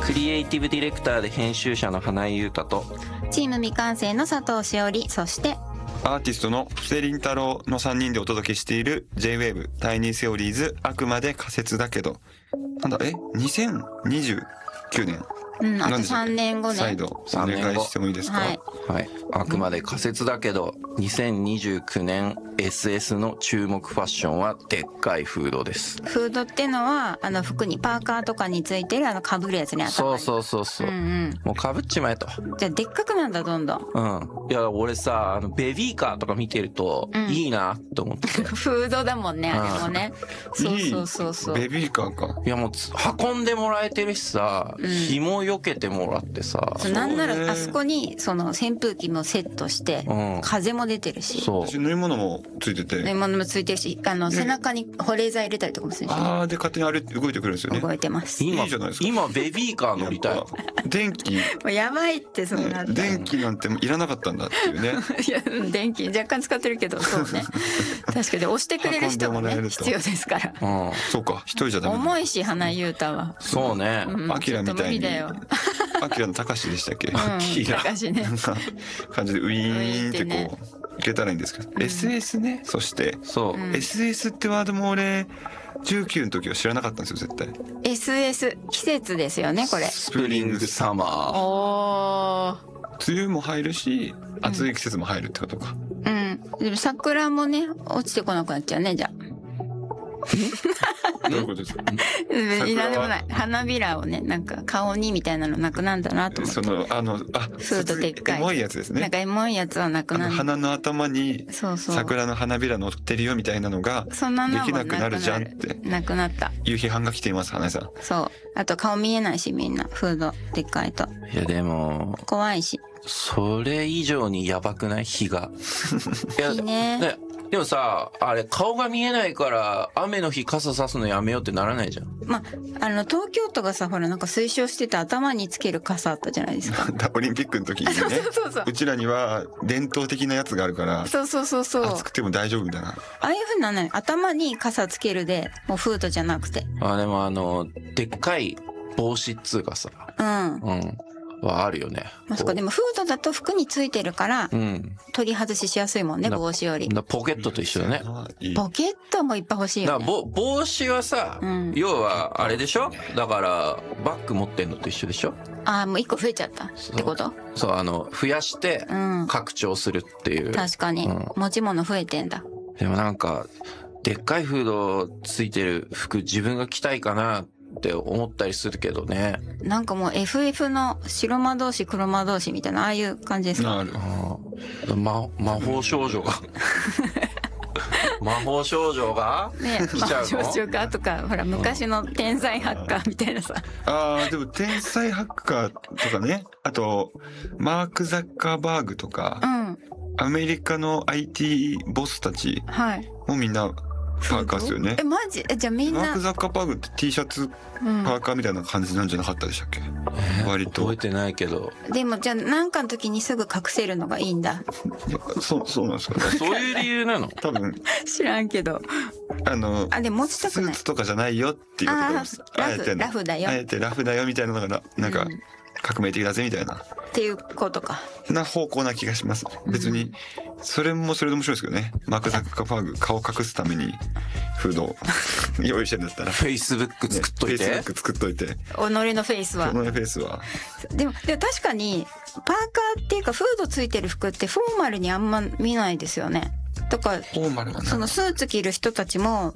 クリエイティブディレクターで編集者の花井優太と、 チーム未完成の佐藤しおり、そしてアーティストの布施凛太郎の3人でお届けしている J-Wave タイニーセオリーズ、あくまで仮説だけど、なんだ2029年、 あと3年後ね。 再度お願いしてもいいですか？ はい、 はい、あくまで仮説だけど2029年 SS の注目ファッションはでっかいフードです。 フードってのは服にパーカーとかについてる被るやつね。 そうそうそうそう、もう被っちまえと。 じゃあでっかくなんだ、どんどん。 いや俺さベビーカーとか見てるといいなって思ってフードだもんね、あれもね。そうベビーカーか。 いやもう運んでもらえてるしさ、紐避けてもらってさ、 なんならあそこにその扇風機もセットして、風も出てるし、 そう私飲み物もついてて、 飲み物もついてるし、背中に保冷剤入れたりとかもするし、 で勝手にあれ動いてくるんですよね。 動いてます。 いいじゃないですか。 今ベビーカー乗りたい。 電気もうやばいって、そんな電気なんていらなかったんだっていうね。 いや電気若干使ってるけど、そうね。確かに押してくれる人もね必要ですから。 そうか、一人じゃダメ。 重いし花井優太は。 そうね。 アキラみたいに。アキラの高しでしたっけ？高しね。 感じでウィーンってこういけたらいいんですけど。SS ね。そしてそう。 SS ってワードも俺19の時は知らなかったんですよ、絶対。 SS 季節ですよね、これ。 スプリングサマー。 おー。 梅雨も入るし、暑い季節も入るってことか。 でも桜もね落ちてこなくなっちゃうね、じゃあ。 どういうことですか？ いらでもない。花びらをね、なんか顔にみたいなのなくなんだなと思って。 フードでっかい。 エモいやつですね。 なんかエモいやつはなくなる。 花の頭に桜の花びら乗ってるよみたいなのができなくなるじゃんってなくなったいう批判が来ています、花井さん。 そう。あと顔見えないし、みんなフードでっかいと。 いやでも怖いし。 それ以上にやばくない？日が。 いいね。 でもさ、あれ顔が見えないから雨の日傘さすのやめようってならないじゃん。 東京都がさ、ほらなんか推奨してた頭につける傘あったじゃないですか。 オリンピックの時にね。うちらには伝統的なやつがあるから。 そう。 暑くても大丈夫みたいな。 ああいう風なの、頭に傘つけるで、もうフードじゃなくて。 でもでっかい帽子っつうかさ。はあるよね。 そうか、でもフードだと服についてるから、取り外ししやすいもんね、帽子より。 ポケットと一緒だね。 ポケットもいっぱい欲しいよね。 帽子はさ、要はあれでしょ？だからバッグ持ってんのと一緒でしょ？ もう一個増えちゃったってこと？ そう、増やして拡張するっていう。 確かに、持ち物増えてんだ。 でもなんかでっかいフードついてる服自分が着たいかなって思ったりするけどね。 なんかもう FF の白魔導士黒魔導士みたいな、ああいう感じですか？ 魔法少女が魔法少女が来ちゃうの？魔法少女がとか、ほら昔の天才ハッカーみたいなさ。 でも天才ハッカーとかね、あとマーク・ザッカーバーグとか、アメリカの IT ボスたちもみんなパーカーですよね。 マジ？じゃあみんな。 マーク・ザッカーバーグって T シャツ、パーカーみたいな感じなんじゃなかったでしたっけ？割と。 覚えてないけど。 でもじゃあなんかの時にすぐ隠せるのがいいんだ。 そうなんですかね。 そういう理由なの？ 多分。 知らんけど。で持ちたくない。 スーツとかじゃないよっていうことです。 ラフだよ。 あえてラフだよみたいなのがなんか革命的だぜみたいな。 っていうことか。 な方向な気がします。別にそれもそれで面白いですけどね。マーク・ザッカーバーグ顔隠すためにフードを用意してるんだったら。 フェイスブック作っといて。 フェイスブック作っといて。 己のフェイスは。 己のフェイスは。 でも確かにパーカーっていうかフードついてる服ってフォーマルにあんま見ないですよね。とかフォーマルな。 そのスーツ着る人たちも